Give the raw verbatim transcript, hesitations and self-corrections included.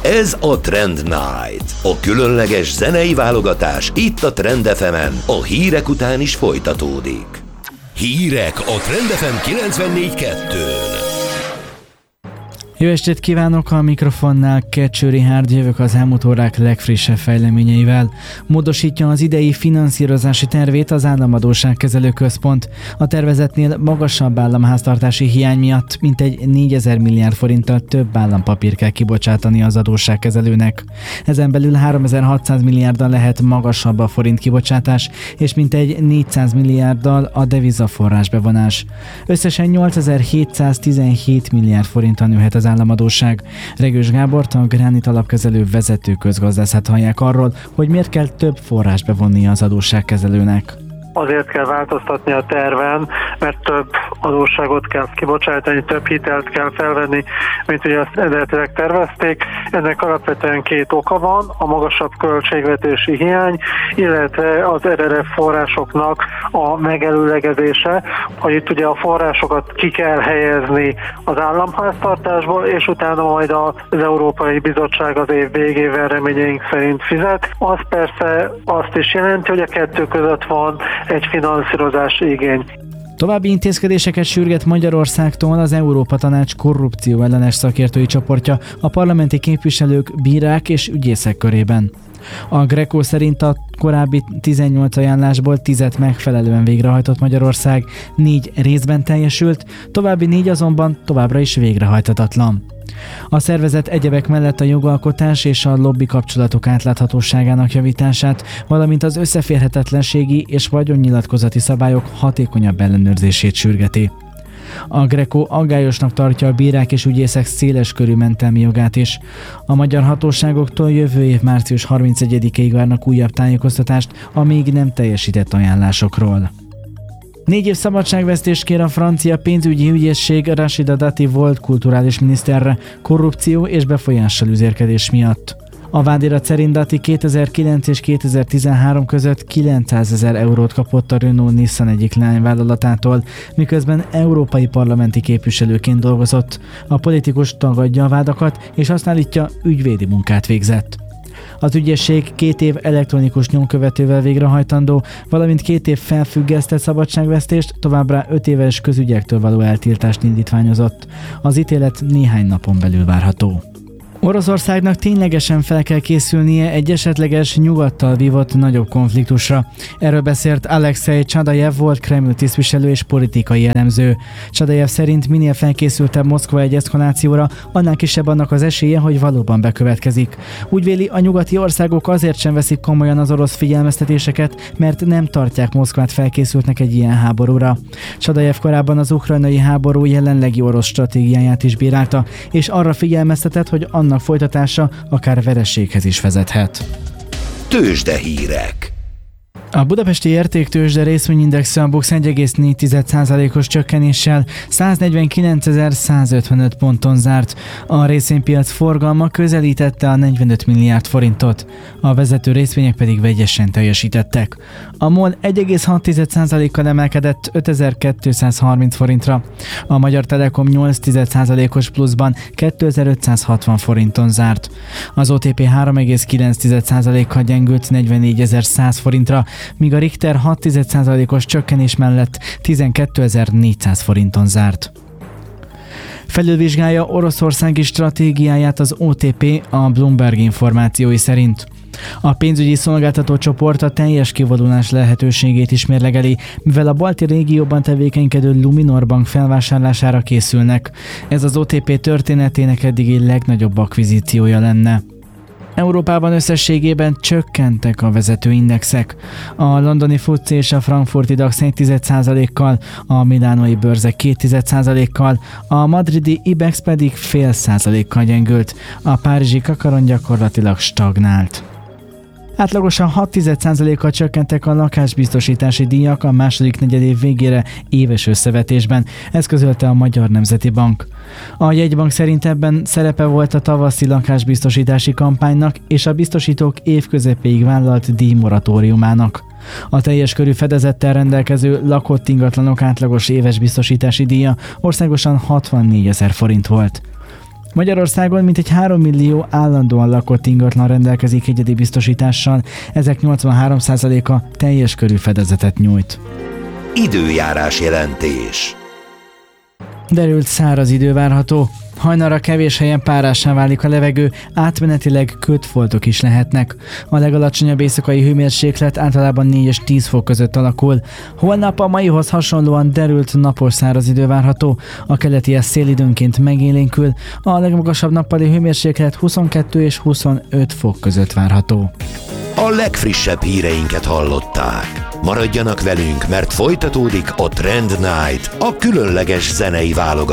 Ez a Trend Night, a különleges zenei válogatás itt a Trend ef emen, a hírek után is folytatódik. Hírek a Trend ef em kilencvennégy kettőn. Jó estét kívánok, a mikrofonnál Kecső Richárd, jövök az elmúlt órák legfrissebb fejleményeivel. Módosítja az idei finanszírozási tervét az Államadósságkezelő Központ. A tervezetnél magasabb államháztartási hiány miatt mintegy négyezer milliárd forinttal több állampapír kell kibocsátani az adósságkezelőnek. Ezen belül háromezer-hatszáz milliárddal lehet magasabb a forint kibocsátás, és mintegy négyszáz milliárddal a devizaforrás bevonás. Összesen nyolcezer-hétszáztizenhét milliárd forintra nőhet az államadósság. Regős Gábort, a Granit alapkezelő vezető közgazdászát hallják arról, hogy miért kell több forrás bevonni az adósságkezelőnek. Azért kell változtatni a terven, mert több adósságot kell kibocsátani, több hitelt kell felvenni, mint ugye azt eredetileg tervezték. Ennek alapvetően két oka van, a magasabb költségvetési hiány, illetve az er er ef forrásoknak a megelőlegezése, hogy itt ugye a forrásokat ki kell helyezni az államháztartásból, és utána majd az Európai Bizottság az év végével reményeink szerint fizet. Az persze azt is jelenti, hogy a kettő között van egy finanszírozási igény. További intézkedéseket sürget Magyarországtól az Európa Tanács korrupció ellenes szakértői csoportja a parlamenti képviselők, bírák és ügyészek körében. A Greco szerint a korábbi tizennyolc ajánlásból tízet megfelelően végrehajtott Magyarország, négy részben teljesült, további négy azonban továbbra is végrehajthatatlan. A szervezet egyebek mellett a jogalkotás és a lobby kapcsolatok átláthatóságának javítását, valamint az összeférhetetlenségi és vagyonnyilatkozati szabályok hatékonyabb ellenőrzését sürgeti. A Greco aggályosnak tartja a bírák és ügyészek széleskörű mentelmi jogát is. A magyar hatóságoktól jövő év március harmincegyedikéig várnak újabb tájékoztatást a még nem teljesített ajánlásokról. Négy év szabadságvesztést kér a francia pénzügyi ügyészség Rachida Dati volt kulturális miniszterre korrupció és befolyással üzérkedés miatt. A vádirat szerint Dati kétezer-kilenc és kétezer-tizenhárom között kilencszázezer eurót kapott a Renault-Nissan egyik leányvállalatától, miközben európai parlamenti képviselőként dolgozott. A politikus tagadja a vádakat, és azt állítja, ügyvédi munkát végzett. Az ügyészség két év elektronikus nyomkövetővel végrehajtandó, valamint két év felfüggesztett szabadságvesztést, továbbá öt éves közügyektől való eltiltást indítványozott. Az ítélet néhány napon belül várható. Oroszországnak ténylegesen fel kell készülnie egy esetleges nyugattal vívott nagyobb konfliktusra. Erről beszélt Alexei Csadajev volt Kreml tisztviselő és politikai elemző. Csadajev szerint minél felkészültebb Moszkva egy eszkalációra, annál kisebb annak az esélye, hogy valóban bekövetkezik. Úgy véli, a nyugati országok azért sem veszik komolyan az orosz figyelmeztetéseket, mert nem tartják Moszkvát felkészültnek egy ilyen háborúra. Csadajev korábban az ukrajnai háború jelenlegi orosz stratégiáját is bírálta, és arra figyelmeztetett, hogy annak folytatása akár vereséghez is vezethet. Tőzsdehírek. A budapesti értéktőzsde részvényindexe a BUX egy egész négy százalékos csökkenéssel száznegyvenkilencezer-százötvenöt ponton zárt. A részvénypiac forgalma közelítette a negyvenöt milliárd forintot. A vezető részvények pedig vegyesen teljesítettek. A MOL egy egész hat százalékkal emelkedett ötezer-kétszázharminc forintra. A Magyar Telekom nyolc százalékos pluszban kétezer-ötszázhatvan forinton zárt. Az o té pé három egész kilenc százalékkal gyengült negyvennégyezer-száz forintra, míg a Richter hat százalékos csökkenés mellett tizenkétezer-négyszáz forinton zárt. Felülvizsgálja oroszországi stratégiáját az o té pé a Bloomberg információi szerint. A pénzügyi szolgáltató csoport a teljes kivonulás lehetőségét is mérlegeli, mivel a balti régióban tevékenykedő Luminor Bank felvásárlására készülnek. Ez az o té pé történetének eddigi legnagyobb akvizíciója lenne. Európában összességében csökkentek a vezető indexek. A londoni FTSE és a frankfurti DAX egy százalékkal, a milánói bőrze két százalékkal, a madridi IBEX pedig fél százalékkal gyengült, a párizsi kakaron gyakorlatilag stagnált. Átlagosan hat százalékkal csökkentek a lakásbiztosítási díjak a második negyedév végére éves összevetésben, ez közölte a Magyar Nemzeti Bank. A jegybank szerint ebben szerepe volt a tavaszi lakásbiztosítási kampánynak és a biztosítók évközepéig vállalt díjmoratóriumának. A teljes körű fedezettel rendelkező lakott ingatlanok átlagos éves biztosítási díja országosan hatvannégyezer forint volt. Magyarországon mintegy három millió állandóan lakott ingatlan rendelkezik egyedi biztosítással, ezek nyolcvanhárom százaléka teljes körű fedezetet nyújt. Időjárás jelentés. Derült száraz idő várható. Hajnalra kevés helyen párássá válik a levegő, átmenetileg kötfoltok is lehetnek. A legalacsonyabb éjszakai hőmérséklet általában négy és tíz fok között alakul. Holnap a maihoz hasonlóan derült napos száraz idő várható. A keleti szél időnként megélénkül, a legmagasabb nappali hőmérséklet huszonkettő és huszonöt fok között várható. A legfrissebb híreinket hallották. Maradjanak velünk, mert folytatódik a Trend Night, a különleges zenei válogatás.